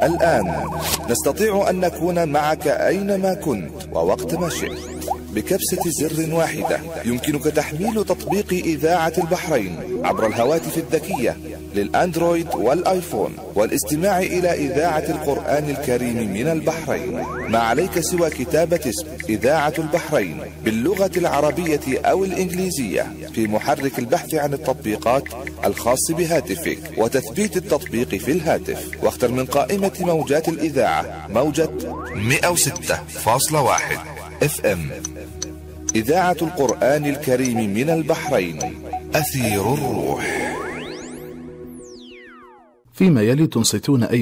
الآن نستطيع أن نكون معك أينما كنت ووقت ما شئت. بكبسة زر واحدة يمكنك تحميل تطبيق إذاعة البحرين عبر الهواتف الذكية للأندرويد والآيفون والاستماع إلى إذاعة القرآن الكريم من البحرين. ما عليك سوى كتابة اسم إذاعة البحرين باللغة العربية أو الإنجليزية في محرك البحث عن التطبيقات الخاص بهاتفك وتثبيت التطبيق في الهاتف، واختر من قائمة موجات الإذاعة موجة 106.1 FM. إذاعة القرآن الكريم من البحرين، أثير الروح. فيما يلي تنصتون